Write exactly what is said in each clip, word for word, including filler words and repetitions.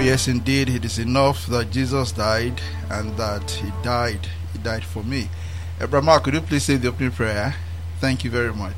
yes, indeed, it is enough that Jesus died and that he died. He died for me. Abraham, could you please say the opening prayer? Thank you very much.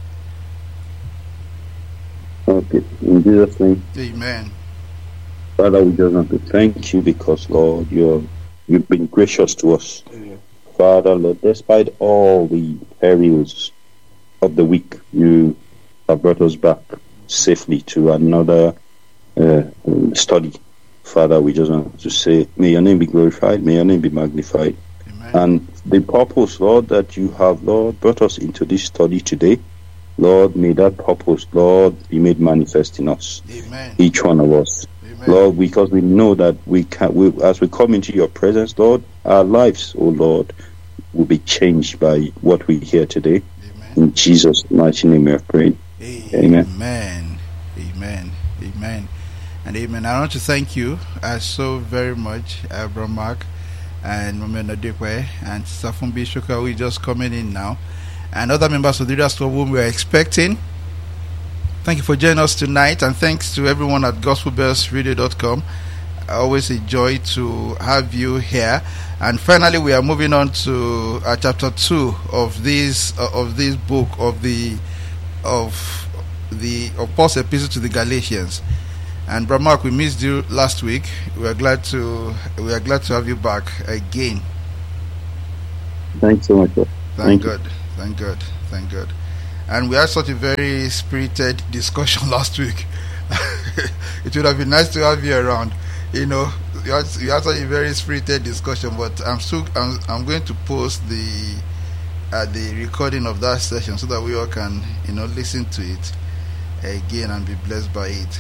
Okay, in Jesus' name. Amen. Father, we just want to thank you because, Lord, you're, you've been gracious to us. Yeah. Father, Lord, despite all the perils of the week, you have brought us back safely to another uh, study. Father, we just want to say, may your name be glorified, may your name be magnified. Amen. And the purpose, Lord, that you have, Lord, brought us into this study today, Lord, may that purpose, Lord, be made manifest in us. Amen. Each one of us. Amen. Lord, because we know that we can, we, as we come into your presence, Lord, our lives, oh Lord, will be changed by what we hear today. Amen. In Jesus' mighty name we have prayed. Amen. Amen. Amen. Amen. And amen. I want to thank you uh, so very much, Abraham Mark and Mama Nadekwe and Safumbi Shuka, who is just coming in now, and other members of the Leaders Club whom we are expecting. Thank you for joining us tonight, and thanks to everyone at gospel bells radio dot com. Always a joy to have you here. And finally, we are moving on to uh, chapter two of this uh, of this book of the of the of Paul's epistle to the Galatians. And Brother Mark, we missed you last week. We are glad to we are glad to have you back again. Thanks so much. Lord. Thank, Thank God. You. Thank God. Thank God. And we had such a very spirited discussion last week. It would have been nice to have you around. You know, you had, you had such a very spirited discussion. But I'm still I'm, I'm going to post the uh, the recording of that session so that we all can, you know, listen to it again and be blessed by it.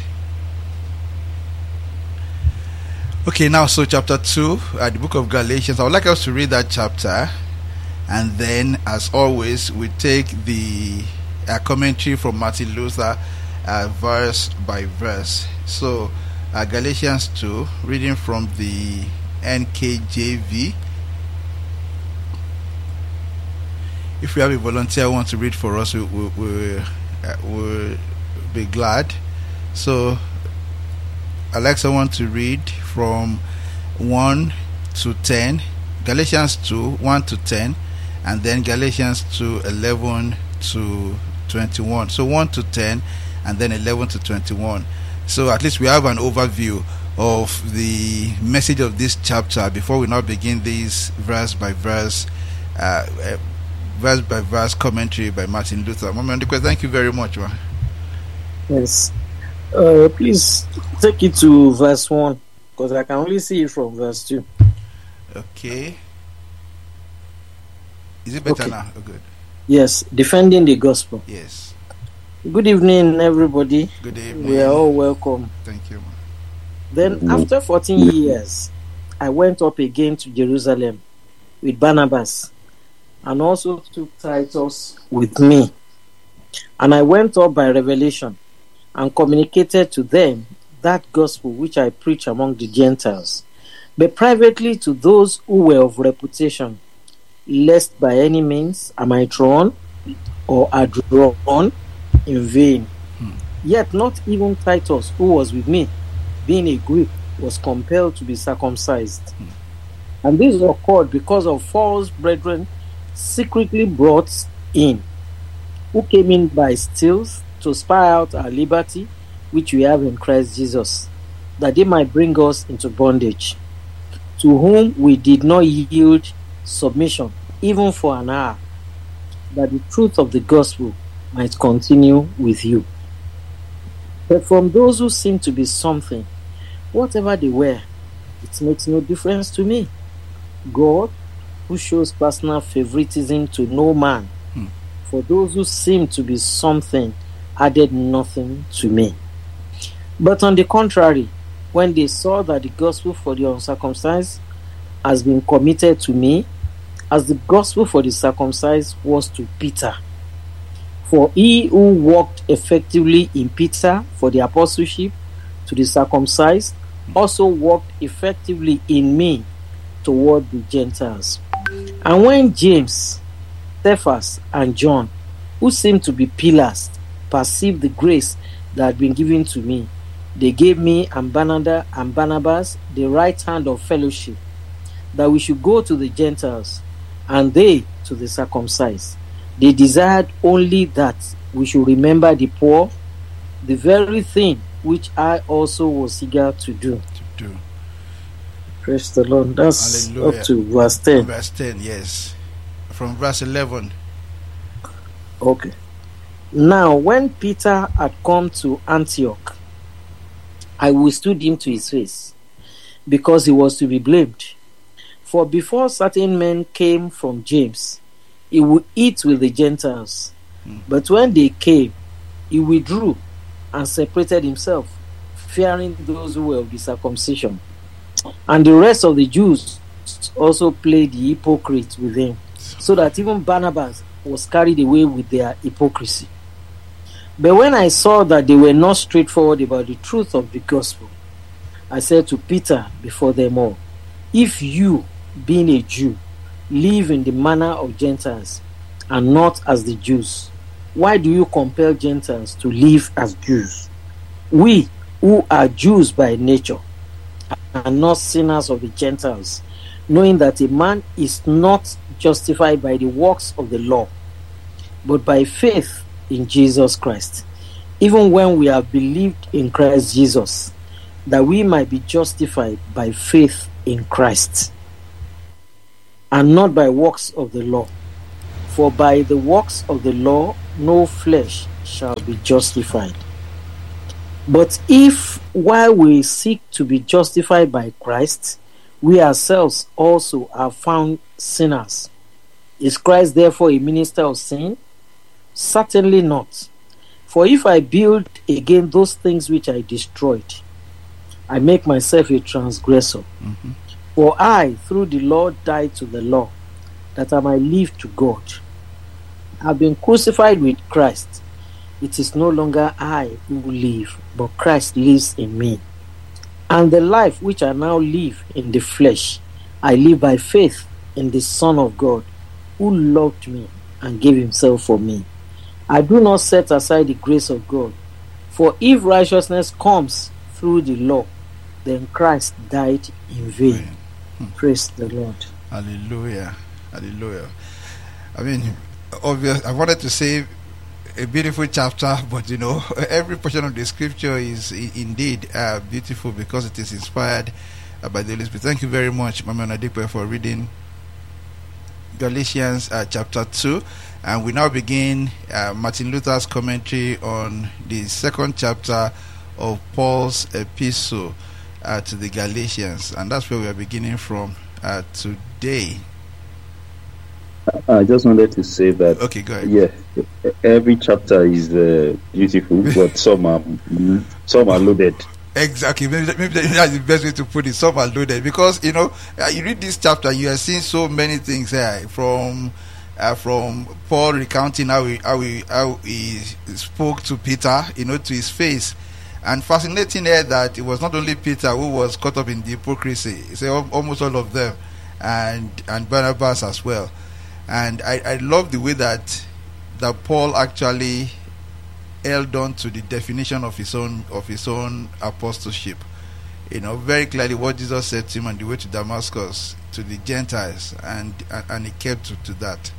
Okay, now so chapter two, uh, the book of Galatians. I would like us to read that chapter, and then, as always, we take the uh, commentary from Martin Luther, uh, verse by verse. So, uh, Galatians two, reading from the N K J V. If we have a volunteer who wants to read for us, we will we, uh, we'll be glad. So, I'd like someone to read from one to ten, Galatians two, one to ten, and then Galatians two, eleven to twenty-one. So one to ten, and then eleven to twenty-one. So at least we have an overview of the message of this chapter before we now begin this verse by verse, uh, uh, verse by verse commentary by Martin Luther. Mama Ndekwe, thank you very much. Ma. Yes. Uh, please take it to verse one, because I can only see it from verse two. Okay. Is it better Okay. now? Oh, good. Yes, defending the gospel. Yes. Good evening, everybody. Good evening. We are all welcome. Thank you. Then, after fourteen years, I went up again to Jerusalem with Barnabas, and also took Titus with me. And I went up by revelation and communicated to them that gospel which I preach among the Gentiles, but privately to those who were of reputation, lest by any means am I drawn or are drawn in vain. Hmm. Yet not even Titus, who was with me, being a Greek, was compelled to be circumcised. Hmm. And this occurred because of false brethren secretly brought in, who came in by stealth to spy out our liberty which we have in Christ Jesus, that they might bring us into bondage, to whom we did not yield submission even for an hour, that the truth of the gospel might continue with you. But from those who seem to be something, whatever they were, it makes no difference to me. God, who shows personal favoritism to no man, hmm. for those who seem to be something, added nothing to me. But on the contrary, when they saw that the gospel for the uncircumcised has been committed to me, as the gospel for the circumcised was to Peter. For he who worked effectively in Peter for the apostleship to the circumcised also worked effectively in me toward the Gentiles. And when James, Cephas, and John, who seemed to be pillars, perceived the grace that had been given to me, They gave me and Barnabas, and Barnabas the right hand of fellowship, that we should go to the Gentiles, and they to the circumcised. They desired only that we should remember the poor, the very thing which I also was eager to do. To do. Praise the Lord. That's Hallelujah. up to verse ten. Verse ten, yes. From verse eleven. Okay. Now, when Peter had come to Antioch, I withstood him to his face, because he was to be blamed. For before certain men came from James, he would eat with the Gentiles. Mm. But when they came, he withdrew and separated himself, fearing those who were of the circumcision. And the rest of the Jews also played the hypocrite with him, so that even Barnabas was carried away with their hypocrisy. But when I saw that they were not straightforward about the truth of the gospel, I said to Peter before them all, if you, being a Jew, live in the manner of Gentiles and not as the Jews, why do you compel Gentiles to live as Jews? We, who are Jews by nature, are not sinners of the Gentiles, knowing that a man is not justified by the works of the law, but by faith in Jesus Christ, even when we have believed in Christ Jesus, that we might be justified by faith in Christ, and not by works of the law. For by the works of the law no flesh shall be justified. But if, while we seek to be justified by Christ, we ourselves also are found sinners, is Christ therefore a minister of sin? Certainly not. For if I build again those things which I destroyed, I make myself a transgressor. Mm-hmm. For I, through the law, died to the law, that I might live to God. I have been crucified with Christ. It is no longer I who live, but Christ lives in me. And the life which I now live in the flesh, I live by faith in the Son of God, who loved me and gave himself for me. I do not set aside the grace of God. For if righteousness comes through the law, then Christ died in vain. Hmm. Praise the Lord. Hallelujah. Hallelujah. I mean, obvious. I wanted to say a beautiful chapter, but you know, every portion of the scripture is I- indeed uh, beautiful because it is inspired uh, by the Holy Spirit. Thank you very much, Mama Nadipe, for reading Galatians uh, chapter two. And we now begin uh, Martin Luther's commentary on the second chapter of Paul's epistle uh, to the Galatians. And that's where we are beginning from uh, today. I just wanted to say that, Okay, go ahead. yeah, every chapter is uh, beautiful, but some are some are loaded. Exactly. Maybe, that- maybe that's the best way to put it. Some are loaded because you know uh, you read this chapter, you are seeing so many things here from uh, from Paul recounting how he how he how he spoke to Peter, you know, to his face, and fascinating here that it was not only Peter who was caught up in the hypocrisy. It's al- almost all of them, and and Barnabas as well. And I, I love the way that that Paul actually held on to the definition of his own of his own apostleship. You know, very clearly what Jesus said to him on the way to Damascus, to the Gentiles, and and, and he kept to, to that.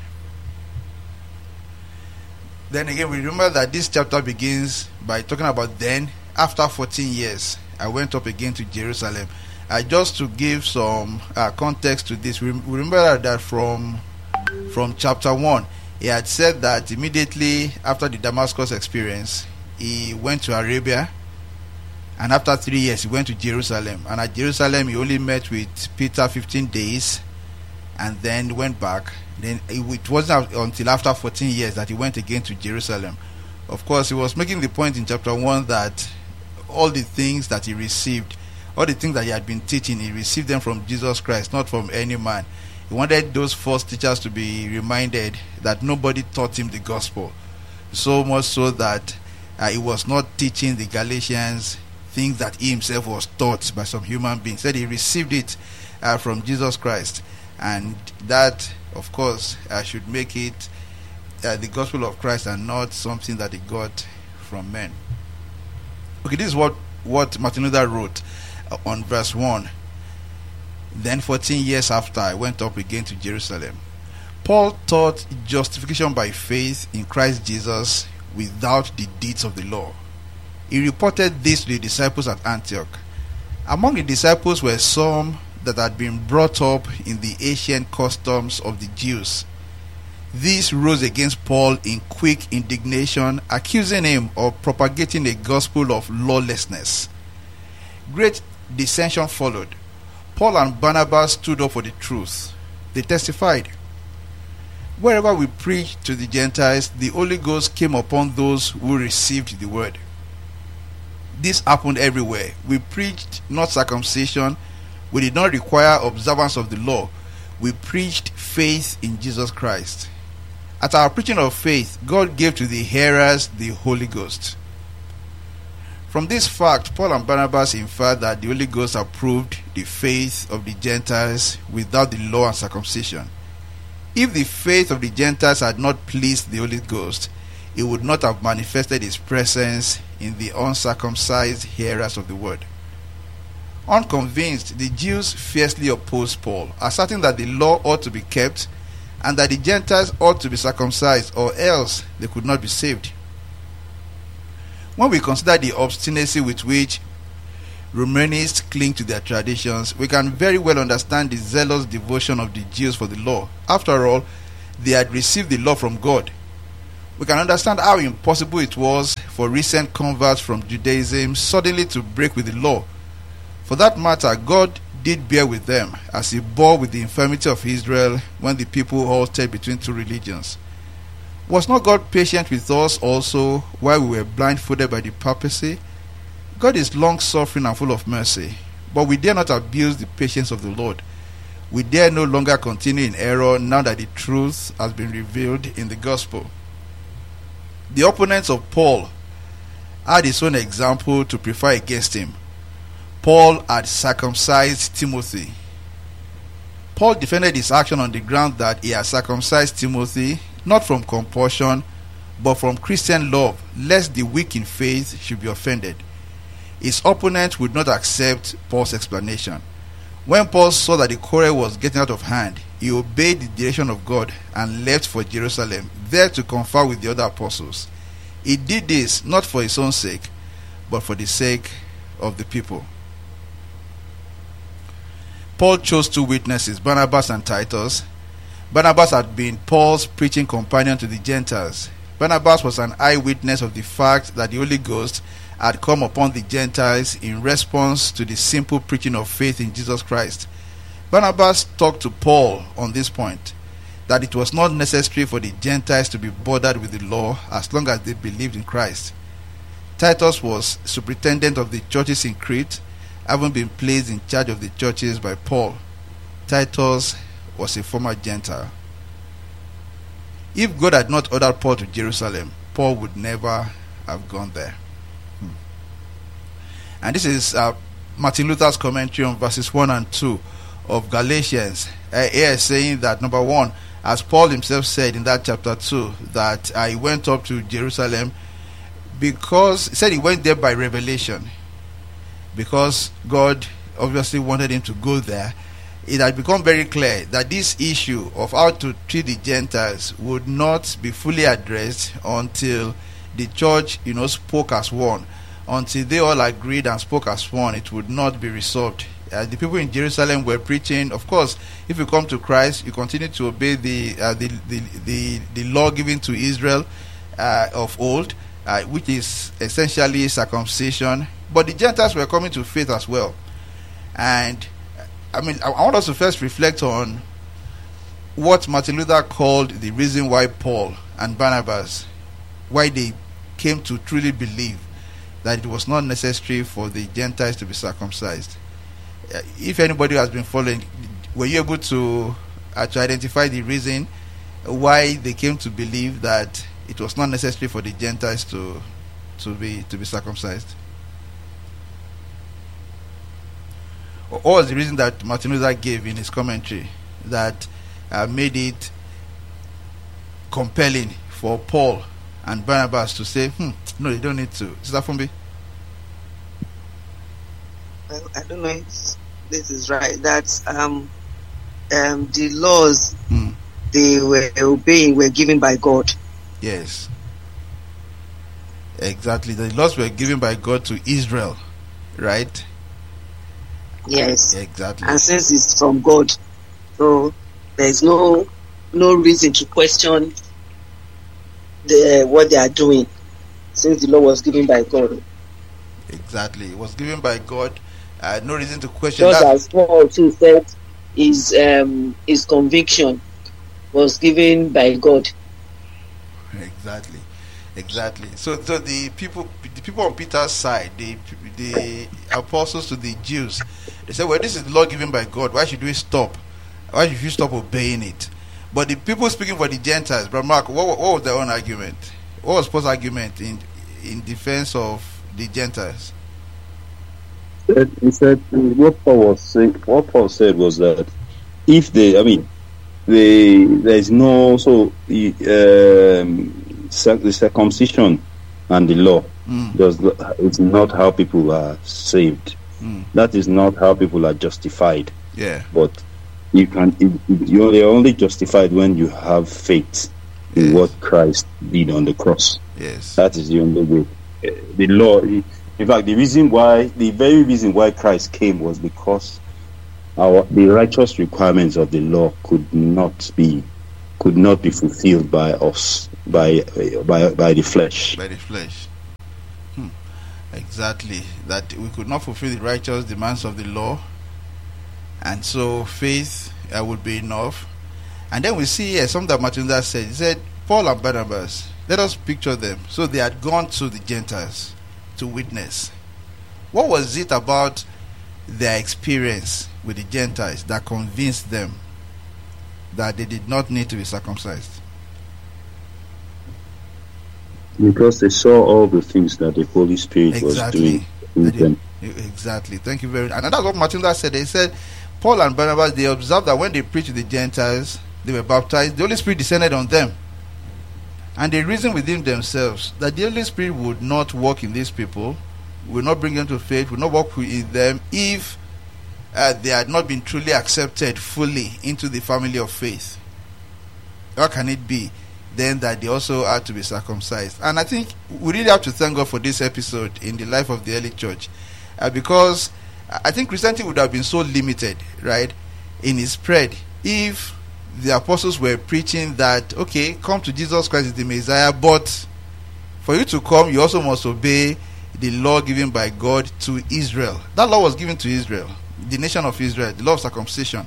Then again, we remember that this chapter begins by talking about then, after fourteen years, I went up again to Jerusalem. Uh, just to give some uh, context to this, we, we remember that from from chapter one, he had said that immediately after the Damascus experience, he went to Arabia, and after three years, he went to Jerusalem. And at Jerusalem, he only met with Peter fifteen days, and then went back. Then it wasn't until after fourteen years that he went again to Jerusalem. Of course, he was making the point in chapter one that all the things that he received, all the things that he had been teaching, he received them from Jesus Christ, not from any man. He wanted those false teachers to be reminded that nobody taught him the gospel. So much so that uh, he was not teaching the Galatians things that he himself was taught by some human beings. Said he received it uh, from Jesus Christ. And that, of course, uh, should make it uh, the gospel of Christ and not something that he got from men. Okay, this is what what Martin Luther wrote uh, on verse one. Then fourteen years after, I went up again to Jerusalem. Paul taught justification by faith in Christ Jesus without the deeds of the law. He reported this to the disciples at Antioch. Among the disciples were some that had been brought up in the ancient customs of the Jews. These rose against Paul in quick indignation, accusing him of propagating a gospel of lawlessness. Great dissension followed. Paul and Barnabas stood up for the truth. They testified, "Wherever we preached to the Gentiles, the Holy Ghost came upon those who received the word." This happened everywhere. We preached not circumcision. We did not require observance of the law. We preached faith in Jesus Christ. At our preaching of faith, God gave to the hearers the Holy Ghost. From this fact, Paul and Barnabas inferred that the Holy Ghost approved the faith of the Gentiles without the law and circumcision. If the faith of the Gentiles had not pleased the Holy Ghost, it would not have manifested his presence in the uncircumcised hearers of the word. Unconvinced, the Jews fiercely opposed Paul, asserting that the law ought to be kept and that the Gentiles ought to be circumcised, or else they could not be saved. When we consider the obstinacy with which Romanists cling to their traditions, we can very well understand the zealous devotion of the Jews for the law. After all, they had received the law from God. We can understand how impossible it was for recent converts from Judaism suddenly to break with the law. For that matter, God did bear with them, as he bore with the infirmity of Israel when the people halted between two religions. Was not God patient with us also while we were blindfolded by the papacy? God is long-suffering and full of mercy, but we dare not abuse the patience of the Lord. We dare no longer continue in error now that the truth has been revealed in the gospel. The opponents of Paul had his own example to prefer against him. Paul had circumcised Timothy. Paul defended his action on the ground that he had circumcised Timothy not from compulsion but from Christian love, lest the weak in faith should be offended. His opponent would not accept Paul's explanation. When Paul saw that the quarrel was getting out of hand, he obeyed the direction of God and left for Jerusalem, there to confer with the other apostles. He did this not for his own sake, but for the sake of the people. Paul chose two witnesses, Barnabas and Titus. Barnabas had been Paul's preaching companion to the Gentiles. Barnabas was an eyewitness of the fact that the Holy Ghost had come upon the Gentiles in response to the simple preaching of faith in Jesus Christ. Barnabas talked to Paul on this point, that it was not necessary for the Gentiles to be bothered with the law as long as they believed in Christ. Titus was superintendent of the churches in Crete, having been placed in charge of the churches by Paul. Titus was a former Gentile. If God had not ordered Paul to Jerusalem, Paul would never have gone there. Hmm. And this is uh, Martin Luther's commentary on verses one and two of Galatians. Uh, here saying that, number one, as Paul himself said in that chapter two, that uh, he went up to Jerusalem because, he said he went there by revelation, because God obviously wanted him to go there. It had become very clear that this issue of how to treat the Gentiles would not be fully addressed until the church, you know, spoke as one. Until they all agreed and spoke as one, it would not be resolved. Uh, the people in Jerusalem were preaching. Of course, if you come to Christ, you continue to obey the uh, the, the the the law given to Israel uh, of old, uh, which is essentially circumcision. But the Gentiles were coming to faith as well. And I mean, I want us to first reflect on what Martin Luther called the reason why Paul and Barnabas, why they came to truly believe that it was not necessary for the Gentiles to be circumcised. Uh, if anybody has been following, were you able to, uh, to identify the reason why they came to believe that it was not necessary for the Gentiles to to be to be circumcised? What was the reason that Martin Luther gave in his commentary that uh, made it compelling for Paul and Barnabas to say, hmm, no, they don't need to? Sister Fumbi? well, I don't know if this is right, that um, um, the laws Mm. they were obeying were given by God. Yes. Exactly. The laws were given by God to Israel, right? Yes. Exactly. And since it's from God, so there's no no reason to question the what they are doing, since the law was given by God. Exactly. It was given by God. Uh, no reason to question Just that. as Paul too said, his um his conviction was given by God. Exactly. Exactly. So, so the people, the people on Peter's side, the the apostles to the Jews, they said, "Well, this is the law given by God. Why should we stop? Why should you stop obeying it?" But the people speaking for the Gentiles, Brother Mark, what, what was their own argument? What was Paul's argument in in defense of the Gentiles? He said what Paul was saying. What Paul said was that if they, I mean, they there is no so um, the circumcision and the law Mm. does not, it's not how people are saved. Mm. That is not how people are justified. Yeah. But you can you are only justified when you have faith in Yes. what Christ did on the cross. Yes. That is the only way. Uh, The law, in fact, the reason why, the very reason why Christ came was because our the righteous requirements of the law could not be could not be fulfilled by us, by uh, by by the flesh. By the flesh. Hmm. Exactly. That we could not fulfill the righteous demands of the law, and so faith uh, would be enough. And then we see here something that Martin Luther said. He said, Paul and Barnabas, let us picture them. So they had gone to the Gentiles to witness. What was it about their experience with the Gentiles that convinced them that they did not need to be circumcised? Because they saw all the things that the Holy Spirit was Exactly. doing in That them. Exactly. Thank you very much. And that's what Martin Luther said. They said, Paul and Barnabas, they observed that when they preached to the Gentiles, they were baptized, the Holy Spirit descended on them. And they reasoned within themselves that the Holy Spirit would not work in these people, would not bring them to faith, would not work in them if uh, they had not been truly accepted fully into the family of faith. How can it be then that they also had to be circumcised? And I think we really have to thank God for this episode in the life of the early church, uh, because I think Christianity would have been so limited, right, in its spread if the apostles were preaching that, okay, come to Jesus Christ is the Messiah, but for you to come, you also must obey the law given by God to Israel. That law was given to Israel, the nation of Israel, the law of circumcision.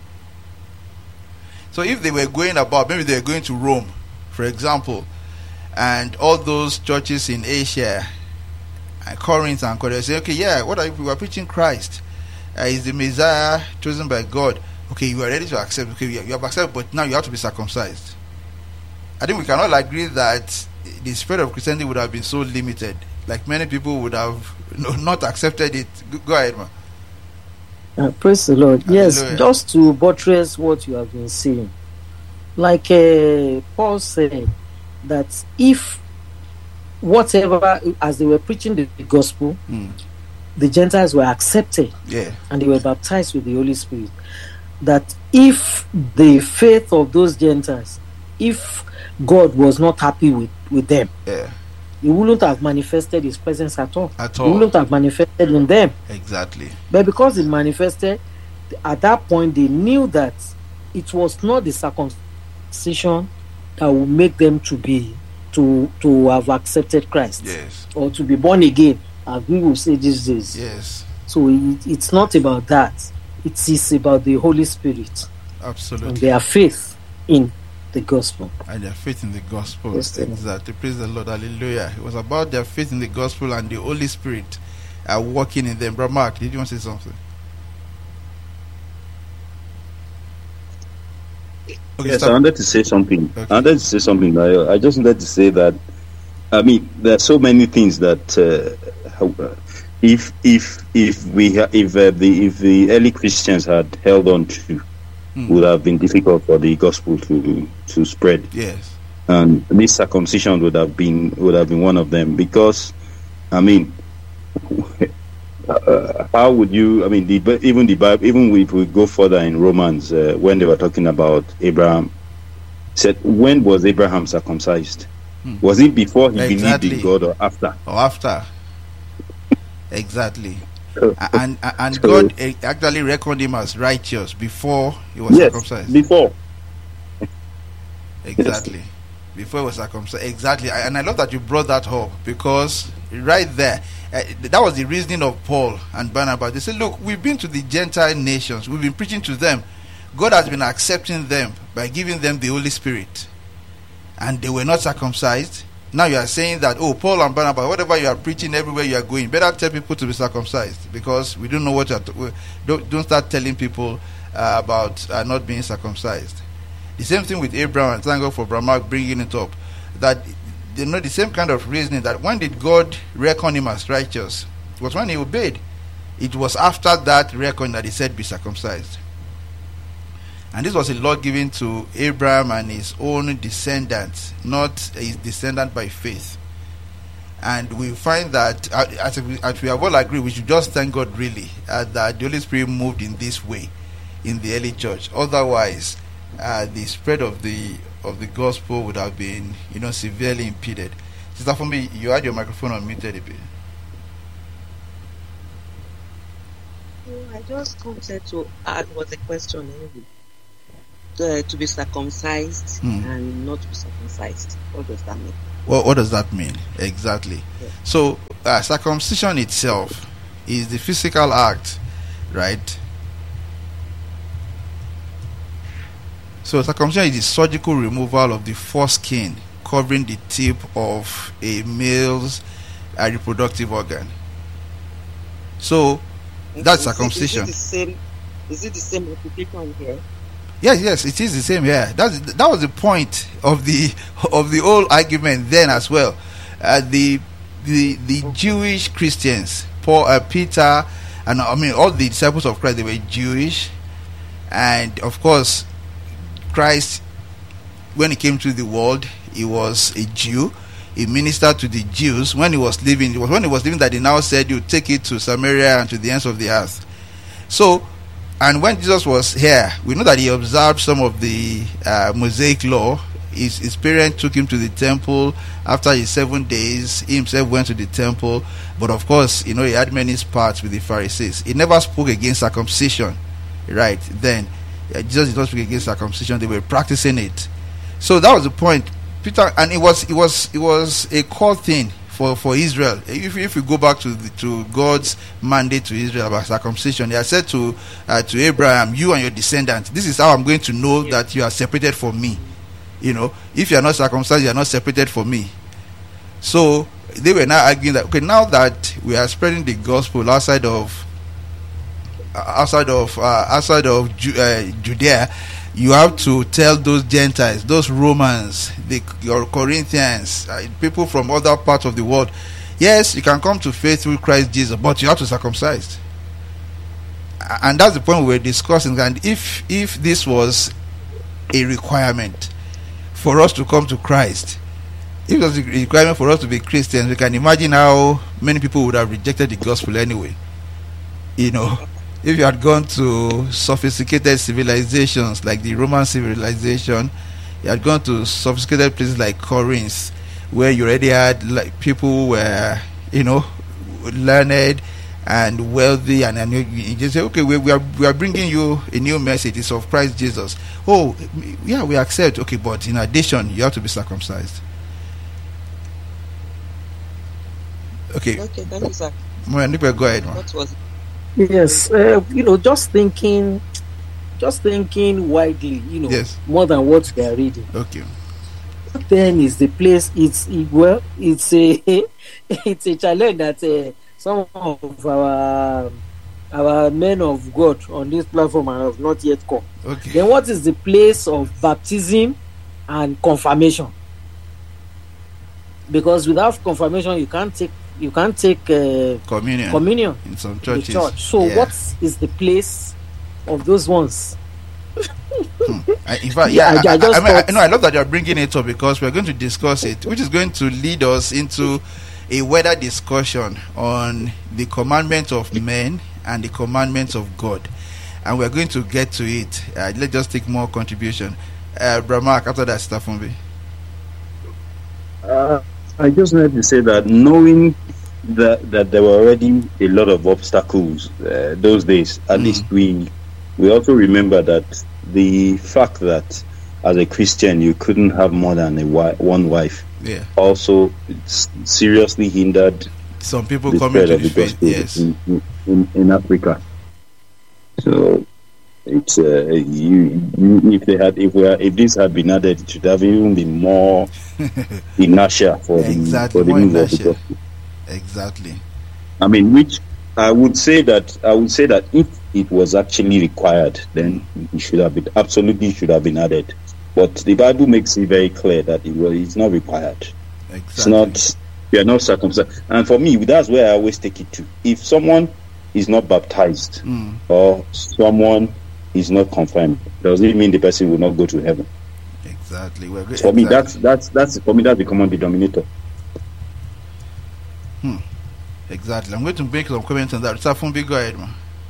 So if they were going about, maybe they were going to Rome, for example, and all those churches in Asia, and Corinth and Corinth, say, okay, yeah, what are you, we are preaching Christ. Uh, is the Messiah chosen by God. Okay, you are ready to accept. Okay, you have accepted, but now you have to be circumcised. I think we cannot agree that the spread of Christianity would have been so limited. Like many people would have no, not accepted it. Go, go ahead, man. Uh, praise the Lord. Hallelujah. Yes, just to buttress what you have been saying. Like uh, Paul said, that if whatever, as they were preaching the gospel, Mm. the Gentiles were accepted Yeah. and they were baptized with the Holy Spirit, that if the faith of those Gentiles, if God was not happy with, with them, Yeah. he wouldn't have manifested his presence at all. At He all. wouldn't have manifested in them. Exactly. But because he manifested, at that point they knew that it was not the circumcision that would make them to be to to have accepted Christ Yes. or to be born again, as we will say these days. Yes. So it, it's not about that. It is about the Holy Spirit and Absolutely. their faith in the gospel. And their faith in the gospel. Yes, sir. Exactly. Praise the Lord. Hallelujah. It was about their faith in the gospel and the Holy Spirit uh, working in them. Brother Mark, did you want to say something? Okay, Yes, stop. I wanted to say something. Okay. I wanted to say something. I, I just wanted to say that, I mean, there are so many things that uh, how- if if if we ha- if uh, the if the early Christians had held on to, Hmm. would have been difficult for the gospel to to spread, Yes. and this circumcision would have been would have been one of them, because, I mean, uh, how would you? I mean, the, even the Bible, even if we go further in Romans, uh, when they were talking about Abraham, said, when was Abraham circumcised? Hmm. Was it before he exactly. believed in God, or after? Or after? Exactly. and and, and God actually reckoned him as righteous before he was yes, circumcised. Before. Exactly. Yes. Before he was circumcised. Exactly. And I love that you brought that up, because right there, uh, that was the reasoning of Paul and Barnabas. They said, look, we've been to the Gentile nations. We've been preaching to them. God has been accepting them by giving them the Holy Spirit. And they were not circumcised. Now you are saying that, oh, Paul and Barnabas, whatever you are preaching everywhere you are going, better tell people to be circumcised, because we don't know what you are t- don't, don't start telling people uh, about uh, not being circumcised. The same thing with Abraham, and thank God for Brahma bringing it up, that you know the same kind of reasoning, that when did God reckon him as righteous? It was when he obeyed. It was after that reckon that he said be circumcised. And this was a law given to Abraham and his own descendants, not his descendant by faith. And we find that, uh, as, we, as we have all agreed, we should just thank God really uh, that the Holy Spirit moved in this way in the early church. Otherwise, uh, the spread of the of the gospel would have been, you know, severely impeded. Sister Fumbi, you had your microphone unmuted a bit. I just wanted to add what a question uh, to be circumcised hmm. and not to be circumcised. What does that mean? Well, what does that mean exactly? Yeah. So, uh, circumcision itself is the physical act, right? So, circumcision is the surgical removal of the foreskin covering the tip of a male's uh, reproductive organ. So, that's is circumcision. It, is, it the same, is it the same application here? Yes, yes, it is the same here. That's that was the point of the of the whole argument then as well. Uh, the the the okay. Jewish Christians, Paul, uh, Peter, and I mean all the disciples of Christ, they were Jewish, and of course, Christ, when he came to the world, he was a Jew. He ministered to the Jews when he was living. It was when he was living that he now said, "You take it to Samaria and to the ends of the earth." So. And when Jesus was here, we know that he observed some of the uh, Mosaic law. His, his parents took him to the temple. After his seven days, he himself went to the temple. But of course, you know, he had many spats with the Pharisees. He never spoke against circumcision. Right then, uh, Jesus did not speak against circumcision. They were practicing it. So that was the point. Peter, and it was it was it was a core thing for, for Israel. If if we go back to the, to God's mandate to Israel about circumcision, he had said to uh, to Abraham, "You and your descendants, this is how I'm going to know yeah. that you are separated from me. You know, if you are not circumcised, you are not separated from me." So they were now arguing that okay, now that we are spreading the gospel outside of uh, outside of uh, outside of Ju- uh, Judea, you have to tell those Gentiles, those Romans, the, your Corinthians, uh, people from other parts of the world, yes, you can come to faith through Christ Jesus, but you have to circumcise. And that's the point we were discussing. And if if this was a requirement for us to come to Christ, if it was a requirement for us to be Christians, we can imagine how many people would have rejected the gospel anyway. You know, if you had gone to sophisticated civilizations like the Roman civilization, you had gone to sophisticated places like Corinth, where you already had like people who were, you know, learned and wealthy, and, and you, you just say, okay, we, we are we are bringing you a new message. It's of Christ Jesus. Oh, yeah, we accept. Okay, but in addition, you have to be circumcised. Okay. Okay, thank you, sir. Go ahead, man. What was it? Yes, uh, you know, just thinking, just thinking widely, you know, yes. more than what we are reading. Okay. Then is the place. It's it, well, it's a it's a challenge that uh, some of our our men of God on this platform have not yet come. Okay. Then what is the place of baptism and confirmation? Because without confirmation, you can't take. You can't take uh, communion. communion in some churches. Church. So, yeah. what is the place of those ones? hmm. I, in fact, yeah, yeah I, I, I, mean, I, no, I love that you're bringing it up because we're going to discuss it, which is going to lead us into a wider discussion on the commandments of men and the commandments of God. And we're going to get to it. Uh, let's just take more contribution. Uh, Bramark, after that, Stafumbi. Uh, I just wanted to say that knowing that that there were already a lot of obstacles uh, those days, at mm. least we we also remember that the fact that as a Christian you couldn't have more than a wi- one wife, yeah, also seriously hindered some people the coming spread to of the the faith. gospel Yes, in, in, in Africa. So it's uh, you, you, if they had if we are, if this had been added, it should have even been more inertia for exactly, the for the more move of the inertia. gospel. Exactly. I mean, which I would say that I would say that if it was actually required, then it should have been absolutely should have been added. But the Bible makes it very clear that it was it's not required. Exactly. It's not. We are not circumcised. And for me, that's where I always take it to. If someone is not baptized mm. or someone is not confirmed, does it mean the person will not go to heaven? Exactly. We're For exactly. me, that's that's that's for me that's the common denominator. Hmm. Exactly. I'm going to make some comments on that. Stafumbi, go ahead, man.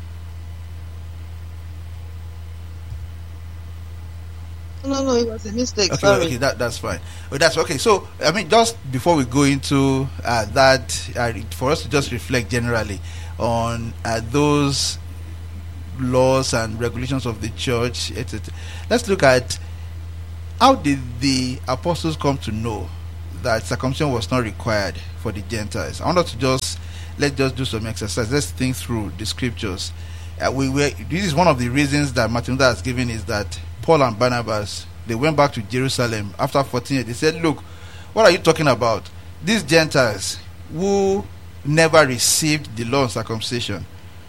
No, no, it was a mistake. Okay, Sorry. well, okay, that that's fine. Oh, that's okay. So, I mean, just before we go into uh, that, uh, for us to just reflect generally on uh, those laws and regulations of the church, et cetera. Let's look at how did the apostles come to know that circumcision was not required for the Gentiles. I want us to just let's just do some exercise. Let's think through the scriptures. Uh, we were. This is one of the reasons that Martin Luther has given is that Paul and Barnabas, they went back to Jerusalem after fourteen years. They said, look, what are you talking about? These Gentiles who never received the law of circumcision,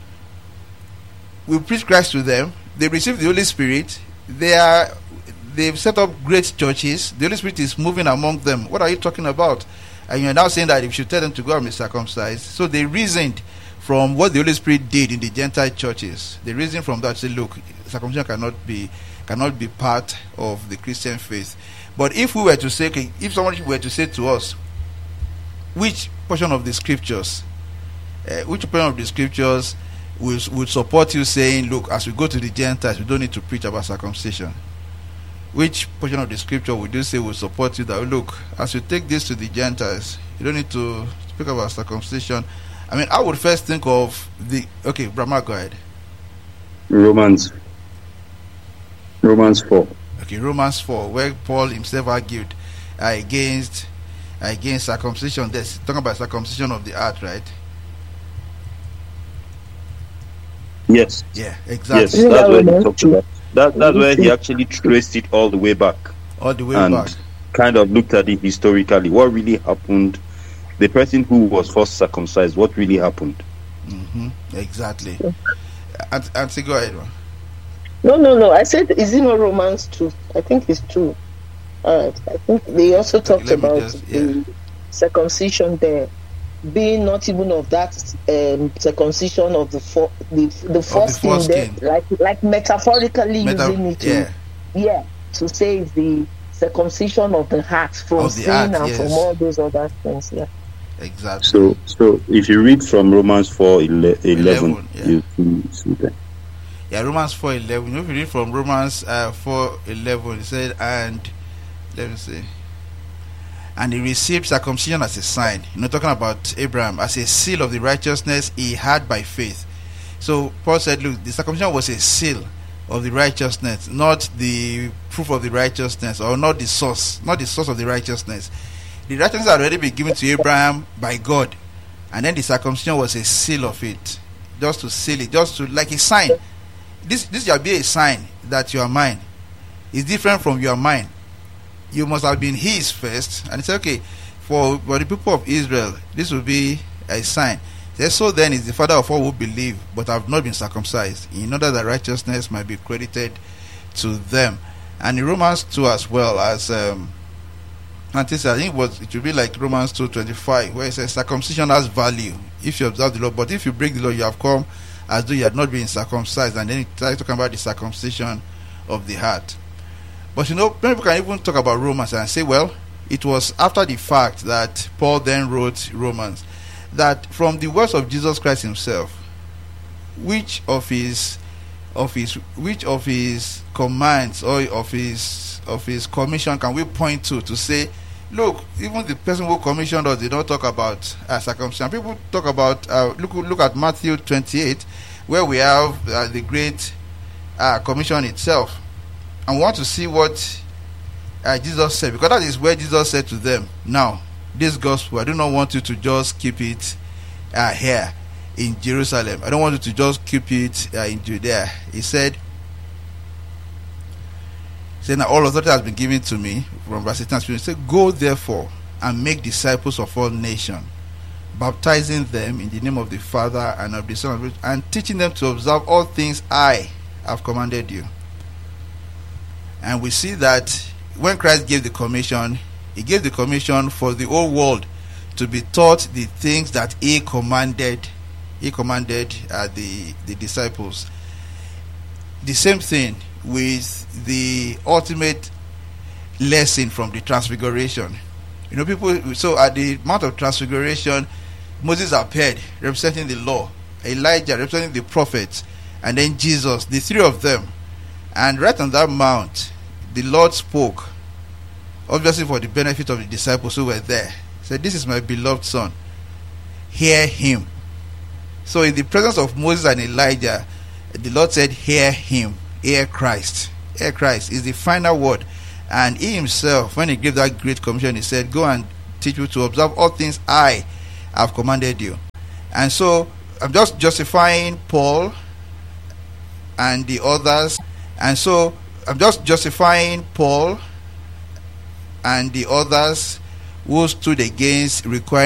we preach Christ to them. They received the Holy Spirit. They are, they've set up great churches. The Holy Spirit is moving among them. What are you talking about? And you're now saying that if you tell them to go and be circumcised. So they reasoned from what the Holy Spirit did in the Gentile churches. They reasoned from that, say, look, circumcision cannot be cannot be part of the Christian faith. But if we were to say, okay, if someone were to say to us, which portion of the scriptures, uh, which portion of the scriptures will would support you saying, look, as we go to the Gentiles, we don't need to preach about circumcision? Which portion of the scripture would you say will support you that, look, as we take this to the Gentiles, you don't need to speak about circumcision? I mean, I would first think of the, okay, Brahma, go ahead. Romans. Romans four. Okay, Romans four, where Paul himself argued uh, against uh, against circumcision. That's talking about circumcision of the heart, right? Yes. Yeah, exactly. Yes, that's where he talked about. That, that's where he actually traced it all the way back. All the way and back. Kind of looked at it historically. What really happened? The person who was first circumcised, what really happened? Mm-hmm. Exactly. And, and say, go ahead, man. No, no, no. I said, is it not Romans two? I think it's two. All right. I think they also talked Let me about just- yeah. the circumcision there being not even of that um, circumcision of the for, the the foreskin there, foreskin. like like metaphorically Meta- using it to yeah. yeah to say it's the circumcision of the heart from Of the sin heart, and yes. from all those other things. Yeah. Exactly. So, so if you read from Romans four eleven, eleven, yeah. you see- see that. Yeah, Romans four eleven. If you read from Romans uh, four eleven, it said, and let me see. And he received circumcision as a sign. You know, talking about Abraham as a seal of the righteousness he had by faith. So Paul said, look, the circumcision was a seal of the righteousness, not the proof of the righteousness, or not the source, not the source of the righteousness. The righteousness had already been given to Abraham by God, and then the circumcision was a seal of it, just to seal it, just to like a sign. This this shall be a sign that you are mine. It's different from your mine. You must have been his first. And it's okay, for, for the people of Israel, this will be a sign. He says, so then is the father of all who believe, but have not been circumcised, in order that righteousness might be credited to them. And in Romans two as well, as um, I think it was, it will be like Romans two twenty-five, where it says circumcision has value if you observe the law, but if you break the law, you have come as though you had not been circumcised. And then it starts talking about the circumcision of the heart. But you know, people can even talk about Romans and say, well, it was after the fact that Paul then wrote Romans, that from the words of Jesus Christ himself, which of his of his which of his commands or of his of his commission can we point to to say, look, even the person who commissioned us did not talk about uh, circumcision. People talk about uh, look look at Matthew twenty-eight, where we have uh, the great uh, commission itself, and we want to see what uh, Jesus said, because that is where Jesus said to them, now this gospel, I do not want you to just keep it uh, here in Jerusalem. I don't want you to just keep it uh, in Judea. He said, saying that all authority has been given to me, from verse eighteen. He said, go therefore and make disciples of all nations, baptizing them in the name of the Father and of the Son, and teaching them to observe all things I have commanded you. And we see that when Christ gave the commission, he gave the commission for the whole world to be taught the things that he commanded he commanded uh, the the disciples. The same thing with the ultimate lesson from the transfiguration. You know, people, so at the Mount of Transfiguration, Moses appeared representing the law, Elijah representing the prophets, and then Jesus, the three of them. And right on that mount, the Lord spoke, obviously for the benefit of the disciples who were there. He said, this is my beloved son, hear him. So in the presence of Moses and Elijah, the Lord said, hear him, hear Christ. Hear Christ is the final word. And he himself, when he gave that great commission, he said, go and teach you to observe all things I have commanded you. And so I'm just justifying Paul and the others. And so I'm just justifying Paul and the others who stood against requiring